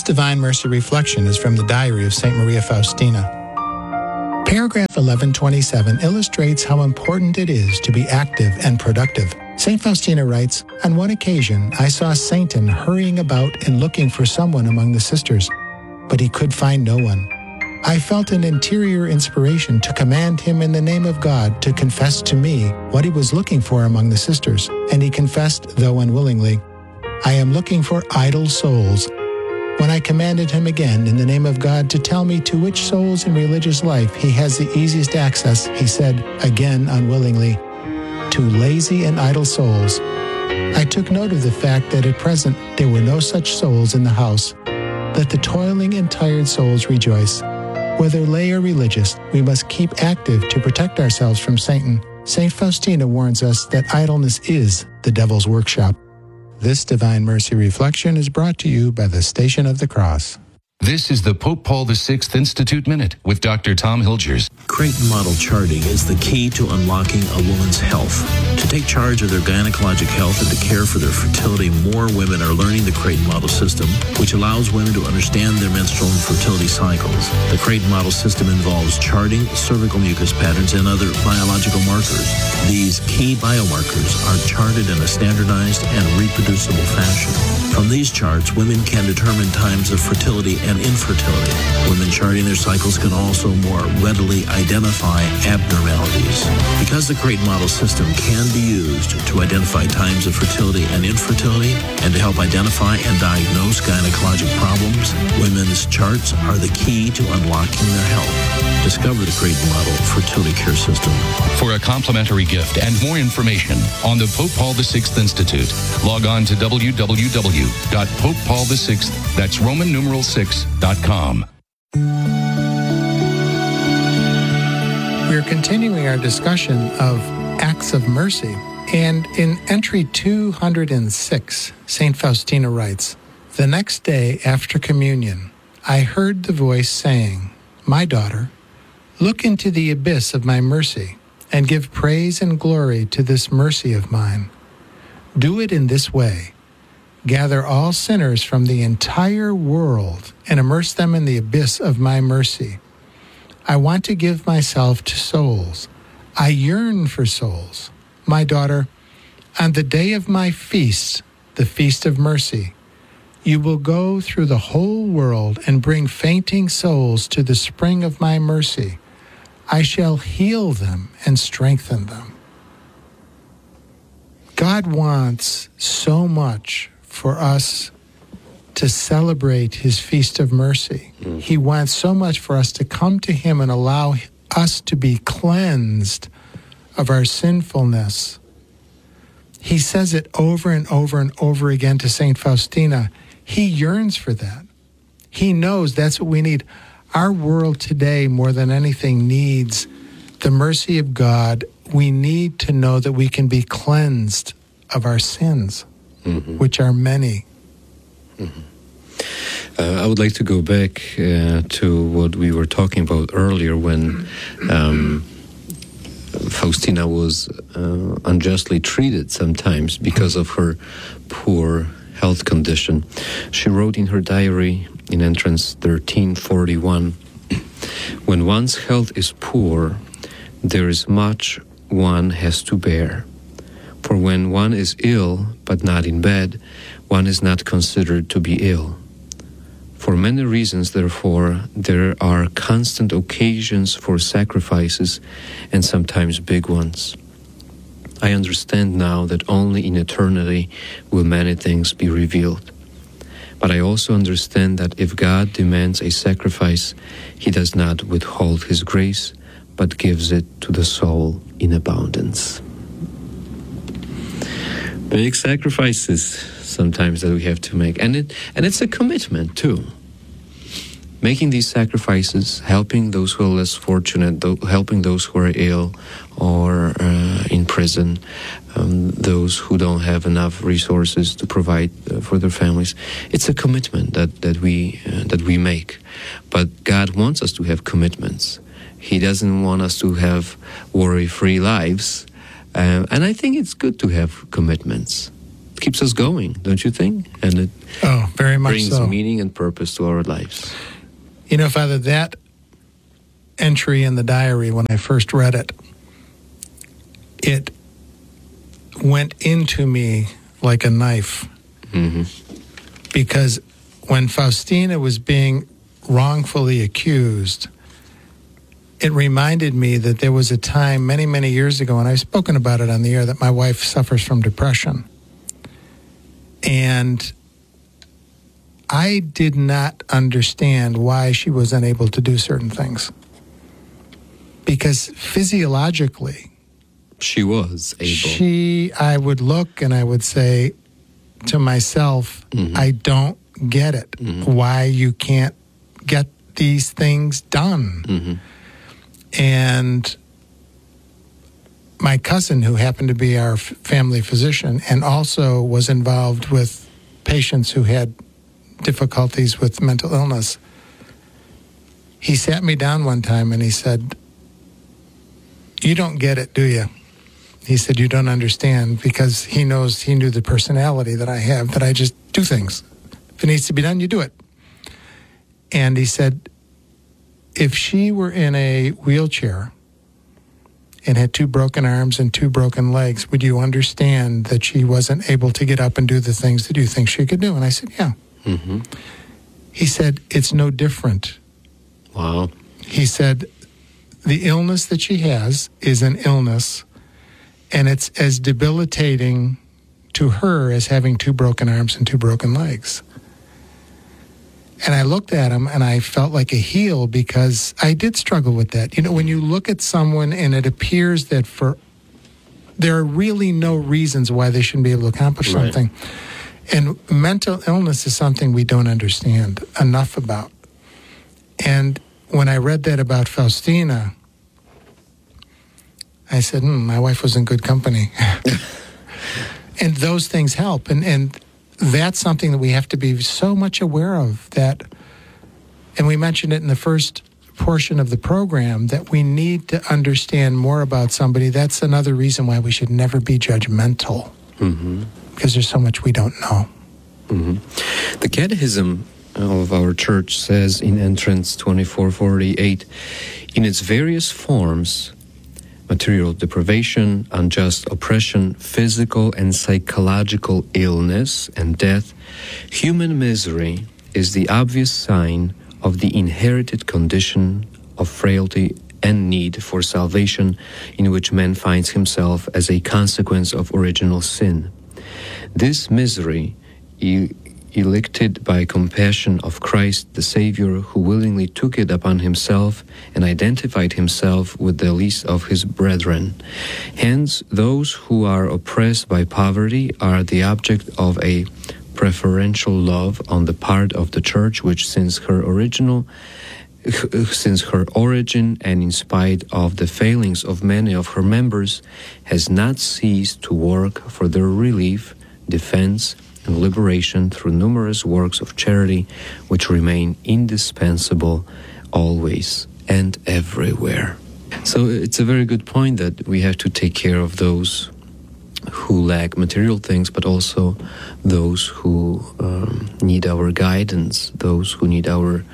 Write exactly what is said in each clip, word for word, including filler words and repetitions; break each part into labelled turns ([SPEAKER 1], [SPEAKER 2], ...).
[SPEAKER 1] This Divine Mercy reflection is from the Diary of Saint Maria Faustina. Paragraph eleven twenty-seven illustrates how important it is to be active and productive. Saint Faustina writes, "On one occasion, I saw Satan hurrying about and looking for someone among the sisters, but he could find no one. I felt an interior inspiration to command him in the name of God to confess to me what he was looking for among the sisters, and he confessed, though unwillingly, 'I am looking for idle souls.' When I commanded him again in the name of God to tell me to which souls in religious life he has the easiest access, he said, again unwillingly, 'To lazy and idle souls.' I took note of the fact that at present there were no such souls in the house. Let the toiling and tired souls rejoice. Whether lay or religious, we must keep active to protect ourselves from Satan. Saint Faustina warns us that idleness is the devil's workshop." This Divine Mercy reflection is brought to you by the Station of the Cross.
[SPEAKER 2] This is the Pope Paul the Sixth Institute Minute with Doctor Tom Hilgers.
[SPEAKER 3] Creighton model charting is the key to unlocking a woman's health. To take charge of their gynecologic health and to care for their fertility, more women are learning the Creighton model system, which allows women to understand their menstrual and fertility cycles. The Creighton model system involves charting cervical mucus patterns and other biological markers. These key biomarkers are charted in a standardized and reproducible fashion. From these charts, women can determine times of fertility and infertility. Women charting their cycles can also more readily identify abnormalities. Because the Creighton model system can be used to identify times of fertility and infertility and to help identify and diagnose gynecologic problems, women's charts are the key to unlocking their health. Discover the Creighton model fertility care system.
[SPEAKER 2] For a complimentary gift and more information on the Pope Paul the Sixth Institute, log on to w w w dot pope paul the sixth, that's Roman numeral six, dot com.
[SPEAKER 1] We're continuing our discussion of acts of mercy. And in entry two hundred six, Saint Faustina writes, "The next day after communion, I heard the voice saying, 'My daughter, look into the abyss of my mercy and give praise and glory to this mercy of mine. Do it in this way. Gather all sinners from the entire world and immerse them in the abyss of my mercy. I want to give myself to souls. I yearn for souls. My daughter, on the day of my feast, the feast of mercy, you will go through the whole world and bring fainting souls to the spring of my mercy. I shall heal them and strengthen them.'" God wants so much for us to celebrate his feast of mercy. Mm. He wants so much for us to come to him and allow us to be cleansed of our sinfulness. He says it over and over and over again to Saint Faustina. He yearns for that. He knows that's what we need. Our world today, more than anything, needs the mercy of God. We need to know that we can be cleansed of our sins, mm-hmm. which are many.
[SPEAKER 4] Mm-hmm. Uh, I would like to go back uh, to what we were talking about earlier when um, Faustina was uh, unjustly treated sometimes because of her poor health condition. She wrote in her diary in entrance thirteen forty-one, "When one's health is poor, there is much one has to bear. For when one is ill, but not in bed, one is not considered to be ill. For many reasons, therefore, there are constant occasions for sacrifices, and sometimes big ones. I understand now that only in eternity will many things be revealed. But I also understand that if God demands a sacrifice, he does not withhold his grace, but gives it to the soul in abundance." Big sacrifices sometimes that we have to make. And it and it's a commitment too. Making these sacrifices, helping those who are less fortunate, th- helping those who are ill or uh, in prison, um, those who don't have enough resources to provide uh, for their families. It's a commitment that, that we uh, that we make. But God wants us to have commitments. He doesn't want us to have worry-free lives. Uh, and I think it's good to have commitments. keeps us going, don't you think? And it
[SPEAKER 1] Oh, very much
[SPEAKER 4] brings
[SPEAKER 1] so.
[SPEAKER 4] meaning and purpose to our lives.
[SPEAKER 1] You know, Father, that entry in the diary, when I first read it, it went into me like a knife.
[SPEAKER 4] Mm-hmm.
[SPEAKER 1] Because when Faustina was being wrongfully accused, it reminded me that there was a time many, many years ago, and I've spoken about it on the air, that my wife suffers from depression. And I did not understand why she was unable to do certain things. Because physiologically,
[SPEAKER 4] She was able.
[SPEAKER 1] she, I would look and I would say to myself,
[SPEAKER 4] Mhm.
[SPEAKER 1] I don't get it.
[SPEAKER 4] Mhm.
[SPEAKER 1] Why you can't get these things done.
[SPEAKER 4] Mhm.
[SPEAKER 1] And my cousin, who happened to be our f- family physician and also was involved with patients who had difficulties with mental illness, he sat me down one time and he said, you don't get it, do you? He said, you don't understand, because he knows, he knew the personality that I have, that I just do things. If it needs to be done, you do it. And he said, if she were in a wheelchair and had two broken arms and two broken legs, would you understand that she wasn't able to get up and do the things that you think she could do? And I said, yeah.
[SPEAKER 4] Mm-hmm.
[SPEAKER 1] He said, it's no different.
[SPEAKER 4] Wow.
[SPEAKER 1] He said, the illness that she has is an illness, and it's as debilitating to her as having two broken arms and two broken legs. And I looked at him and I felt like a heel, because I did struggle with that. You know, when you look at someone and it appears that for there are really no reasons why they shouldn't be able to accomplish
[SPEAKER 4] Right.
[SPEAKER 1] something. And mental illness is something we don't understand enough about. And when I read that about Faustina, I said, hmm, my wife was in good company. And those things help. And, and that's something that we have to be so much aware of, that, and we mentioned it in the first portion of the program, that we need to understand more about somebody. That's another reason why we should never be judgmental,
[SPEAKER 4] Mm-hmm.
[SPEAKER 1] because there's so much we don't know.
[SPEAKER 4] Mm-hmm. The Catechism of our church says in entrance twenty-four forty-eight, in its various forms, material deprivation, unjust oppression, physical and psychological illness and death, human misery is the obvious sign of the inherited condition of frailty and need for salvation in which man finds himself as a consequence of original sin. This misery, e- elected by compassion of Christ the Savior, who willingly took it upon himself and identified himself with the least of his brethren. Hence, those who are oppressed by poverty are the object of a preferential love on the part of the Church, which since her original since her origin and in spite of the failings of many of her members, has not ceased to work for their relief, defense, and liberation through numerous works of charity which remain indispensable always and everywhere. So it's a very good point that we have to take care of those who lack material things, but also those who um, need our guidance, those who need our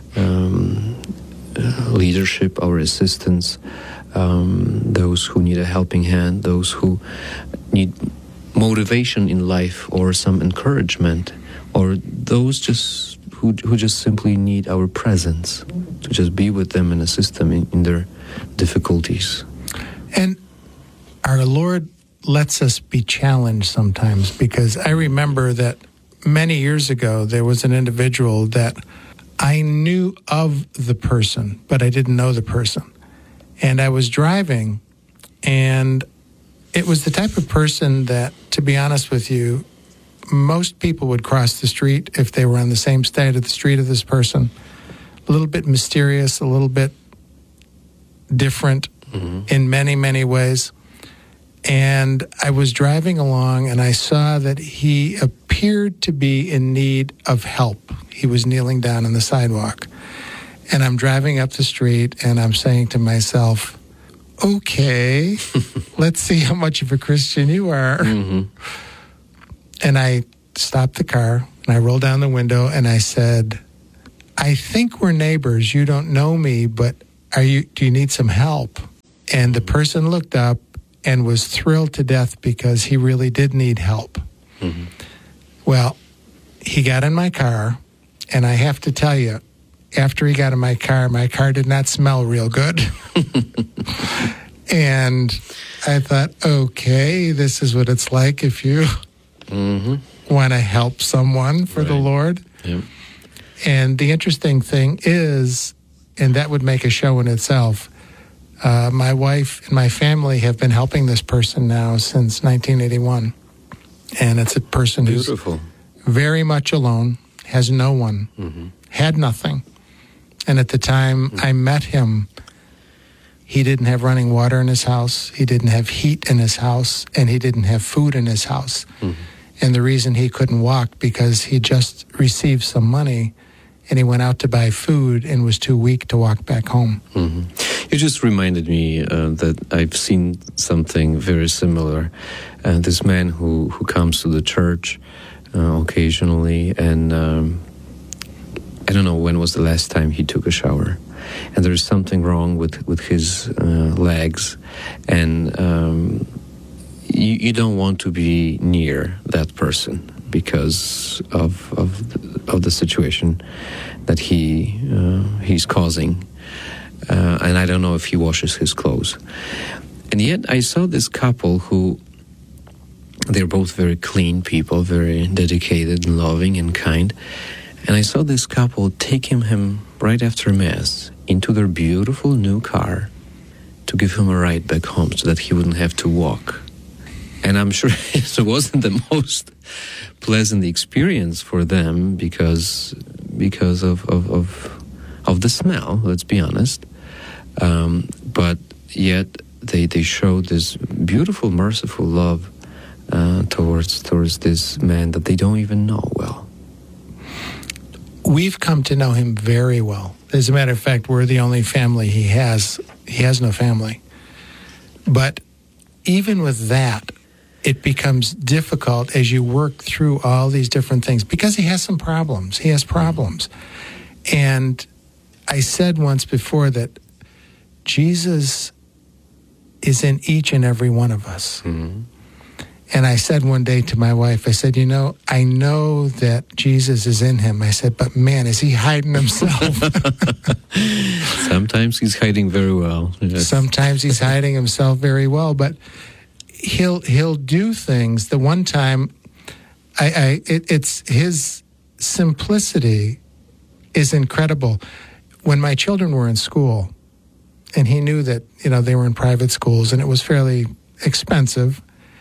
[SPEAKER 4] um, uh, leadership, our assistance, um, those who need a helping hand, those who need motivation in life or some encouragement, or those just who who just simply need our presence, to just be with them and assist them in, in their difficulties.
[SPEAKER 1] And our Lord lets us be challenged sometimes, because I remember that many years ago there was an individual that I knew of the person, but I didn't know the person. And I was driving, and it was the type of person that, to be honest with you, most people would cross the street if they were on the same side of the street of this person. A little bit mysterious, a little bit different mm-hmm. in many, many ways. And I was driving along, and I saw that he appeared to be in need of help. He was kneeling down on the sidewalk. And I'm driving up the street, and I'm saying to myself, okay, let's see how much of a Christian you are.
[SPEAKER 4] Mm-hmm.
[SPEAKER 1] And I stopped the car, and I rolled down the window, and I said, I think we're neighbors. You don't know me, but are you? Do you need some help? And the person looked up and was thrilled to death because he really did need help. Mm-hmm. Well, he got in my car, and I have to tell you, after he got in my car, my car did not smell real good. And I thought, okay, this is what it's like if you mm-hmm. want to help someone for right. the Lord. Yep. And the interesting thing is, and that would make a show in itself, uh, my wife and my family have been helping this person now since nineteen eighty-one. And it's a person
[SPEAKER 4] Beautiful.
[SPEAKER 1] who's very much alone, has no one, mm-hmm. had nothing. And at the time mm-hmm. I met him, he didn't have running water in his house, he didn't have heat in his house, and he didn't have food in his house. Mm-hmm. And the reason he couldn't walk, because he just received some money, and he went out to buy food and was too weak to walk back home.
[SPEAKER 4] Mm-hmm. You just reminded me uh, that I've seen something very similar. Uh, this man who, who comes to the church uh, occasionally, and um, I don't know when was the last time he took a shower. And there's something wrong with, with his uh, legs, and um, you, you don't want to be near that person because of of the, of the situation that he uh, he's causing. Uh, and I don't know if he washes his clothes. And yet I saw this couple who, they're both very clean people, very dedicated and loving and kind. And I saw this couple taking him right after Mass into their beautiful new car to give him a ride back home so that he wouldn't have to walk. And I'm sure it wasn't the most pleasant experience for them because because of of, of, of the smell, let's be honest. Um, but yet they, they showed this beautiful, merciful love uh, towards towards this man that they don't even know well.
[SPEAKER 1] We've come to know him very well. As a matter of fact, we're the only family he has. He has no family. But even with that, it becomes difficult as you work through all these different things because he has some problems. He has problems. And I said once before that Jesus is in each and every one of us. Mm-hmm. And I said one day to my wife, I said, you know, I know that Jesus is in him. I said, but man, is he hiding himself?
[SPEAKER 4] Sometimes he's hiding very well. Yes.
[SPEAKER 1] Sometimes he's hiding himself very well, but he'll he'll do things. The one time, I, I it, it's his simplicity is incredible. When my children were in school, and he knew that, you know, they were in private schools, and it was fairly expensive,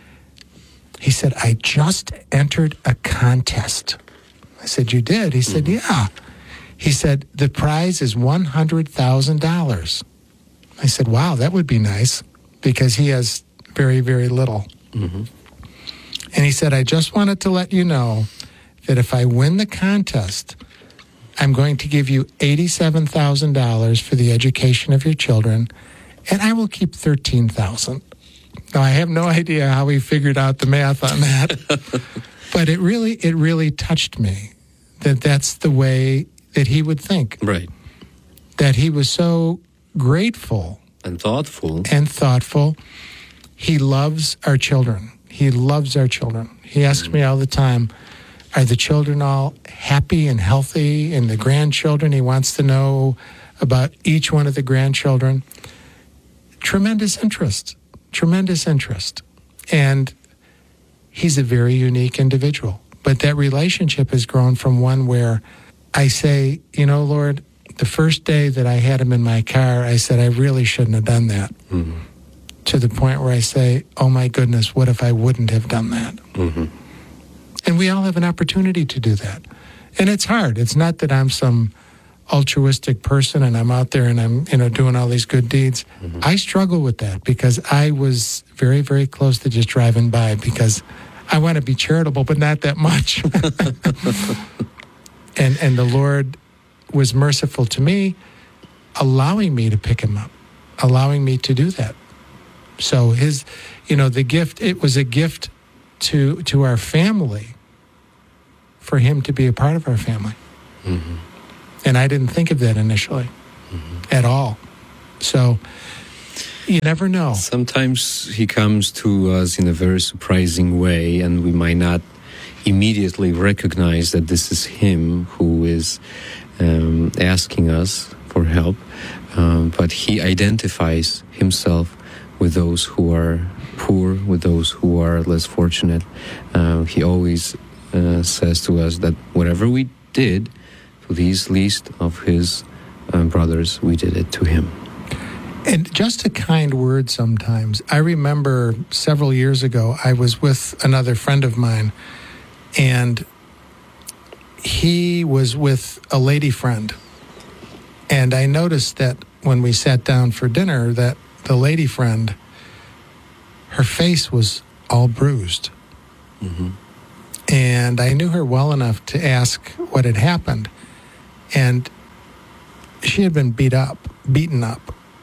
[SPEAKER 1] he said, I just entered a contest. I said, you did? He said, mm-hmm. yeah. He said, the prize is one hundred thousand dollars. I said, wow, that would be nice, because he has very, very little. Mm-hmm. And he said, I just wanted to let you know that if I win the contest, I'm going to give you eighty-seven thousand dollars for the education of your children, and I will keep thirteen thousand dollars. Now, I have no idea how he figured out the math on that, but it really, it really touched me that that's the way that he would think.
[SPEAKER 4] Right.
[SPEAKER 1] That he was so grateful.
[SPEAKER 4] And thoughtful.
[SPEAKER 1] And thoughtful. He loves our children. He loves our children. He asks me all the time, are the children all happy and healthy? And the grandchildren, he wants to know about each one of the grandchildren. Tremendous interest. Tremendous interest. And he's a very unique individual. But that relationship has grown from one where I say, you know, Lord, the first day that I had him in my car, I said, I really shouldn't have done that. Mm-hmm. To the point where I say, oh my goodness, what if I wouldn't have done that? Mm-hmm. And we all have an opportunity to do that. And it's hard. It's not that I'm some altruistic person and I'm out there and I'm, you know, doing all these good deeds. Mm-hmm. I struggle with that because I was very, very close to just driving by because I want to be charitable, but not that much. and and the Lord was merciful to me, allowing me to pick him up, allowing me to do that. So his, you know, the gift, it was a gift to to our family for him to be a part of our family.
[SPEAKER 4] Mm-hmm.
[SPEAKER 1] And I didn't think of that initially mm-hmm. at all. So you never know.
[SPEAKER 4] Sometimes he comes to us in a very surprising way, and we might not immediately recognize that this is him who is um, asking us for help. Um, but he identifies himself with those who are poor, with those who are less fortunate. Uh, he always uh, says to us that whatever we did to these least of his uh, brothers, we did it to him.
[SPEAKER 1] And just a kind word sometimes. I remember several years ago, I was with another friend of mine, and he was with a lady friend. And I noticed that when we sat down for dinner, that the lady friend, her face was all bruised.
[SPEAKER 4] Mm-hmm.
[SPEAKER 1] And I knew her well enough to ask what had happened. And she had been beat up, beaten up.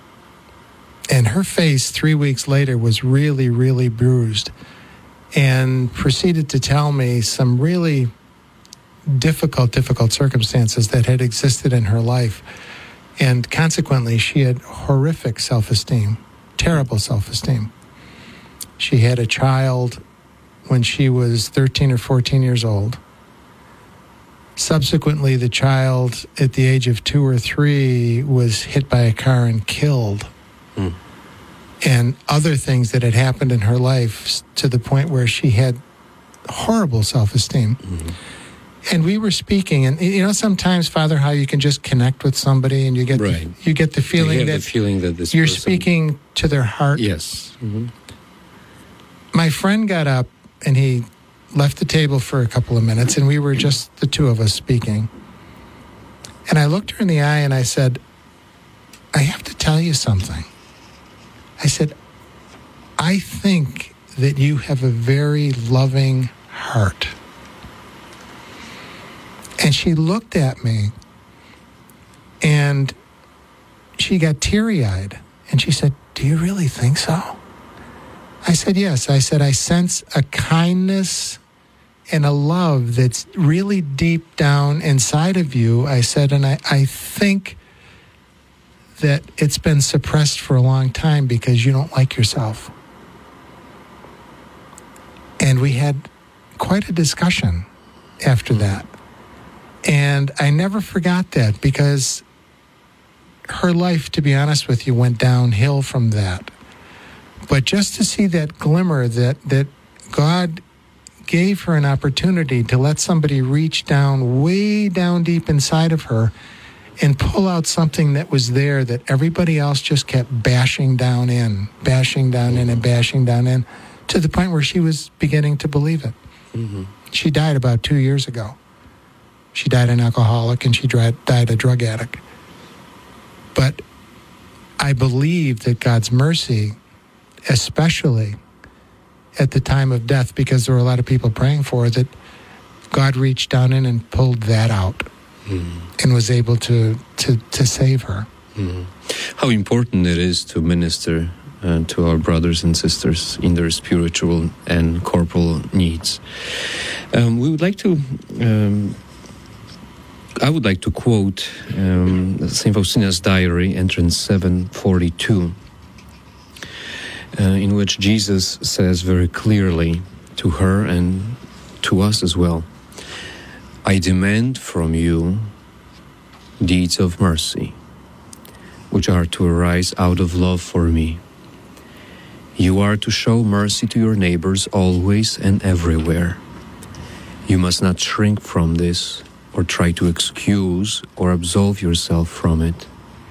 [SPEAKER 1] And her face three weeks later was really, really bruised, and proceeded to tell me some really difficult, difficult circumstances that had existed in her life. And consequently, she had horrific self-esteem, terrible self-esteem. She had a child when she was thirteen or fourteen years old. Subsequently, the child at the age of two or three was hit by a car and killed. Mm. And other things that had happened in her life to the point where she had horrible self-esteem. Mm-hmm. And we were speaking, and you know, sometimes, Father, how you can just connect with somebody, and you get
[SPEAKER 4] right.
[SPEAKER 1] the, you get the feeling
[SPEAKER 4] you
[SPEAKER 1] that
[SPEAKER 4] the feeling that this
[SPEAKER 1] you're
[SPEAKER 4] person...
[SPEAKER 1] speaking to their heart.
[SPEAKER 4] Yes. Mm-hmm.
[SPEAKER 1] My friend got up and he left the table for a couple of minutes, and we were just the two of us speaking. And I looked her in the eye and I said, "I have to tell you something." I said, "I think that you have a very loving heart." And she looked at me, and she got teary-eyed, and she said, "Do you really think so?" I said, "Yes." I said, "I sense a kindness and a love that's really deep down inside of you." I said, "And I, I think that it's been suppressed for a long time because you don't like yourself." And we had quite a discussion after that. And I never forgot that, because her life, to be honest with you, went downhill from that. But just to see that glimmer that, that God gave her an opportunity to let somebody reach down, way down deep inside of her, and pull out something that was there that everybody else just kept bashing down in, bashing down in and bashing down in, to the point where she was beginning to believe it. Mm-hmm. She died about two years ago. She died an alcoholic, and she died a drug addict. But I believe that God's mercy, especially at the time of death, because there were a lot of people praying for her, that God reached down in and pulled that out mm. and was able to, to, to save her.
[SPEAKER 4] Mm. How important it is to minister uh, to our brothers and sisters in their spiritual and corporal needs. Um, we would like to... Um, I would like to quote um, Saint Faustina's diary, entrance seven forty-two, uh, in which Jesus says very clearly to her and to us as well, "I demand from you deeds of mercy, which are to arise out of love for me. You are to show mercy to your neighbors always and everywhere. You must not shrink from this, or try to excuse or absolve yourself from it.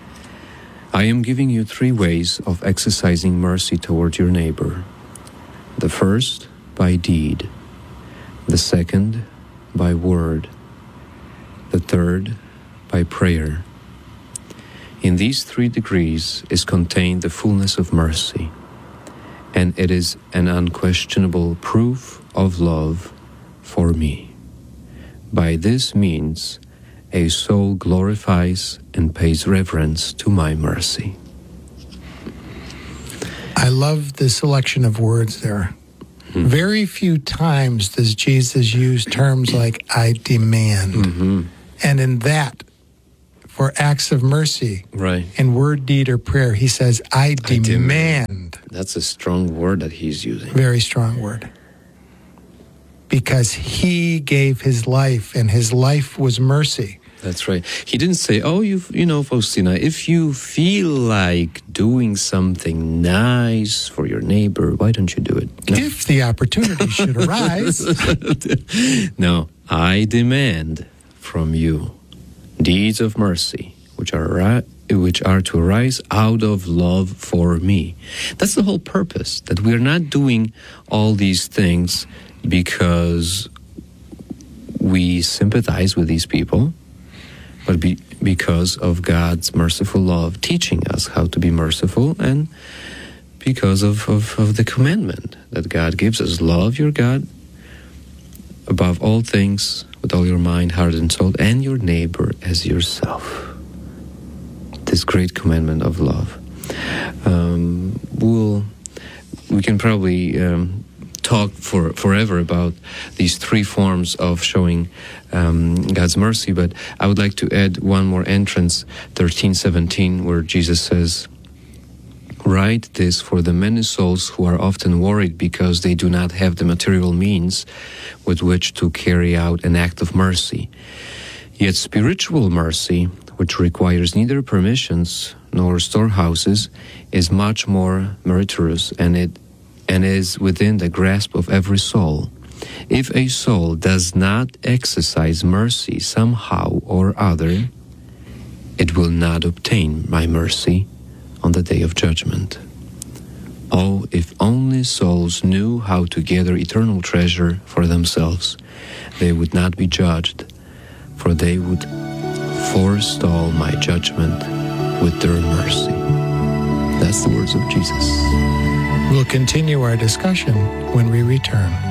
[SPEAKER 4] I am giving you three ways of exercising mercy toward your neighbor. The first, by deed. The second, by word. The third, by prayer. In these three degrees is contained the fullness of mercy, and it is an unquestionable proof of love for me. By this means, a soul glorifies and pays reverence to my mercy."
[SPEAKER 1] I love the selection of words there, Mm-hmm. Very few times does Jesus use terms like, I demand. Mm-hmm. And in that, for acts of mercy,
[SPEAKER 4] right,
[SPEAKER 1] in word, deed, or prayer, he says, I demand. I demand.
[SPEAKER 4] That's a strong word that he's using.
[SPEAKER 1] Very strong word. Because he gave his life, and his life was mercy.
[SPEAKER 4] That's right. He didn't say, oh, you you know, Faustina, if you feel like doing something nice for your neighbor, why don't you do it?
[SPEAKER 1] No. If the opportunity should arise.
[SPEAKER 4] No, I demand from you deeds of mercy, which are ri- which are to arise out of love for me. That's the whole purpose, that we're not doing all these things because we sympathize with these people, but be, because of God's merciful love teaching us how to be merciful, and because of, of, of the commandment that God gives us. Love your God above all things, with all your mind, heart, and soul, and your neighbor as yourself. This great commandment of love. Um, we'll, we can probably um, talk for forever about these three forms of showing um, God's mercy, but I would like to add one more entrance, thirteen seventeen, where Jesus says, write this for the many souls who are often worried because they do not have the material means with which to carry out an act of mercy. Yet spiritual mercy, which requires neither permissions nor storehouses, is much more meritorious, and it and is within the grasp of every soul. If a soul does not exercise mercy somehow or other, it will not obtain my mercy on the day of judgment. Oh, if only souls knew how to gather eternal treasure for themselves, they would not be judged, for they would forestall my judgment with their mercy. That's the words of Jesus.
[SPEAKER 1] We'll continue our discussion when we return.